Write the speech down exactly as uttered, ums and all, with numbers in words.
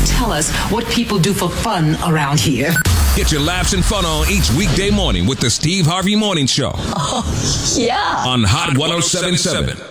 tell us what people do for fun around here. Get your laughs and fun on each weekday morning with the Steve Harvey Morning Show. Oh, yeah. On Hot one oh seven point seven.